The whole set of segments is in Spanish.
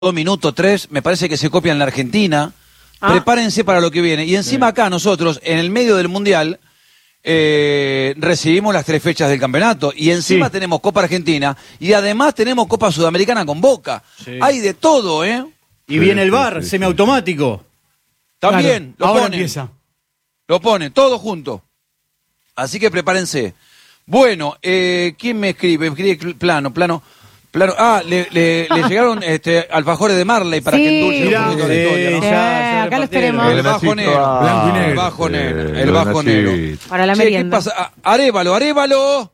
minuto 3, me parece que se copia en la Argentina. Prepárense para lo que viene. Y encima acá nosotros, en el medio del Mundial, recibimos las 3 fechas del campeonato. Y encima tenemos Copa Argentina. Y además tenemos Copa Sudamericana con Boca. Hay de todo, ¿eh? Y viene el VAR, semiautomático. También, claro, ahora empieza. Lo ponen, todo junto. Así que prepárense. Bueno, ¿quién me escribe? Me escribe plano. Le llegaron alfajores de Marley para que endulce un poquito la historia, ¿no? Ya acá los tenemos. El bajo negro. Blanco y negro. El bajo negro. Para la Che, merienda. ¿qué pasa? Arévalo.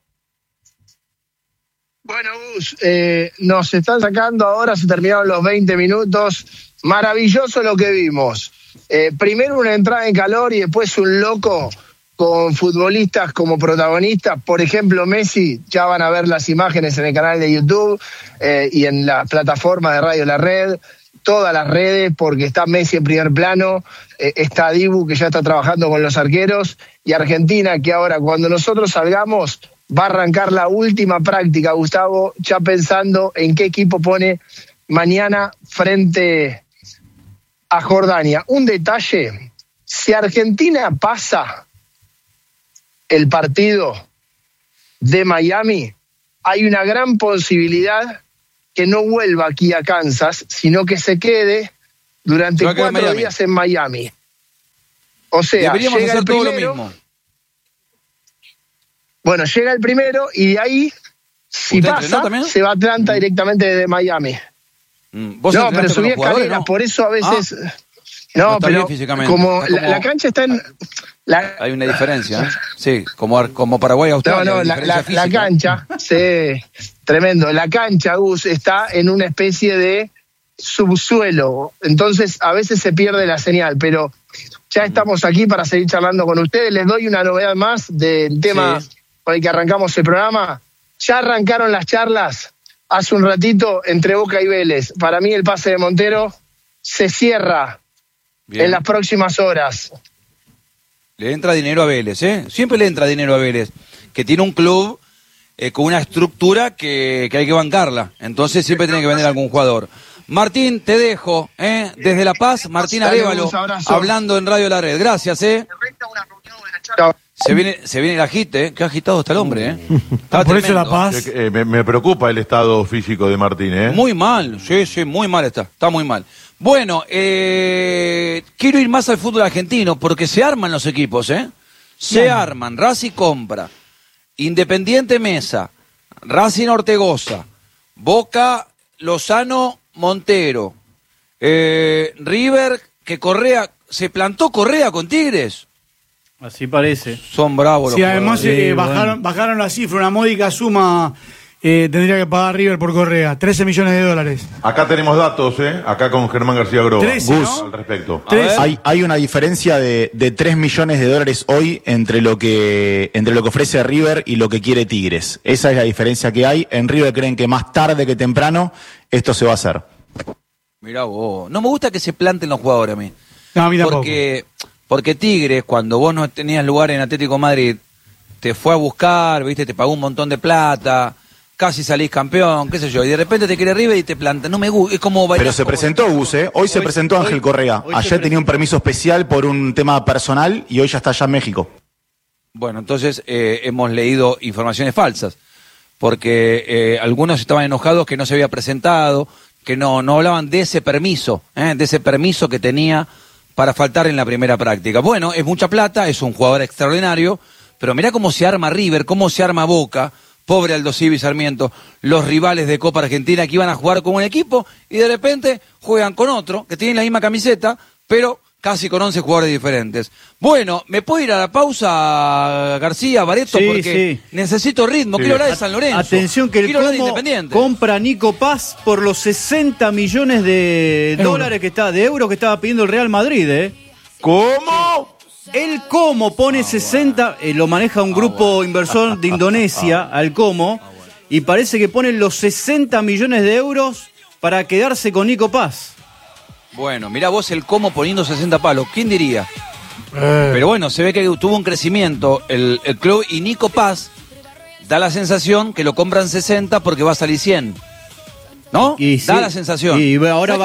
Bueno, Gus, nos están sacando ahora, se terminaron los 20 minutos. Maravilloso lo que vimos. Primero una entrada en calor y después un loco con futbolistas como protagonistas. Por ejemplo, Messi, ya van a ver las imágenes en el canal de YouTube y en la plataforma de Radio La Red, todas las redes, porque está Messi en primer plano, está Dibu, que ya está trabajando con los arqueros, y Argentina, que ahora cuando nosotros salgamos va a arrancar la última práctica, Gustavo, ya pensando en qué equipo pone mañana frente a Jordania. Un detalle, si Argentina pasa el partido de Miami, hay una gran posibilidad que no vuelva aquí a Kansas, sino que se quede durante 4 días en Miami. O sea, deberíamos llega hacer el todo primero, lo mismo. Bueno, llega el primero y de ahí, si pasa, se va a Atlanta directamente desde Miami. ¿Vos no, pero entrenaste con subí los jugadores, escaleras, no? por eso a veces... No No, está pero bien físicamente. como Está como- la cancha está en... Hay una diferencia, ¿eh? Sí, como Paraguay, Australia. No, la cancha, sí, tremendo. La cancha, Gus, está en una especie de subsuelo. Entonces, a veces se pierde la señal, pero ya estamos aquí para seguir charlando con ustedes. Les doy una novedad más del tema con el que arrancamos el programa. Ya arrancaron las charlas hace un ratito entre Boca y Vélez. Para mí el pase de Montero se cierra en las próximas horas. Le entra dinero a Vélez, ¿eh? Siempre le entra dinero a Vélez, que tiene un club con una estructura que hay que bancarla. Entonces siempre tiene que vender algún jugador. Martín, te dejo, ¿eh? Desde La Paz, Martín Arévalo, hablando en Radio La Red. Gracias, ¿eh? Chao. Se viene el agite, ¿eh? Qué agitado está el hombre, ¿eh? Está Por eso tremendo. La Paz. Me preocupa el estado físico de Martín, ¿eh? Muy mal, sí, muy mal está muy mal. Bueno, quiero ir más al fútbol argentino porque se arman los equipos, ¿eh? Se arman, Racing compra, Independiente Mesa, Racing Ortegoza, Boca Lozano Montero, River que se plantó Correa con Tigres. Así parece. Son bravos los Sí, además jugadores. bajaron la cifra, una módica suma tendría que pagar River por Correa, 13 millones de dólares. Acá tenemos datos, ¿eh? Acá con Germán García Groba. 13, Gus, ¿no? al respecto. Hay una diferencia de 3 millones de dólares hoy entre lo que ofrece River y lo que quiere Tigres. Esa es la diferencia que hay. En River creen que más tarde que temprano esto se va a hacer. Mirá vos, no me gusta que se planten los jugadores a mí. No, a mí tampoco. Porque Tigres, cuando vos no tenías lugar en Atlético Madrid, te fue a buscar, viste, te pagó un montón de plata, casi salís campeón, qué sé yo, y de repente te quiere River y te planta. No me gusta, es como... Pero se presentó Gus, ¿eh? Hoy se presentó Ángel Correa. Ayer tenía un permiso especial por un tema personal y hoy ya está allá en México. Bueno, entonces hemos leído informaciones falsas, porque algunos estaban enojados que no se había presentado, que no hablaban de ese permiso que tenía para faltar en la primera práctica. Bueno, es mucha plata, es un jugador extraordinario, pero mirá cómo se arma River, cómo se arma Boca, pobre Aldo Civi y Sarmiento, los rivales de Copa Argentina que iban a jugar con un equipo y de repente juegan con otro, que tienen la misma camiseta, pero casi con 11 jugadores diferentes. Bueno, ¿me puedo ir a la pausa, García, Bareto? Porque necesito ritmo, quiero hablar de San Lorenzo. Atención que el quiero hablar de Como Independiente. compra Nico Paz por los 60 millones de dólares de euros que estaba pidiendo el Real Madrid, ¿eh? ¿Cómo? El Como pone 60, lo maneja un grupo inversor de Indonesia, al Como, y parece que pone los 60 millones de euros para quedarse con Nico Paz. Bueno, mirá vos el Como poniendo 60 palos, ¿quién diría? Pero bueno, se ve que tuvo un crecimiento el club y Nico Paz da la sensación que lo compran 60 porque va a salir 100. ¿No? Y Da la sensación. Y ahora ¿Sabes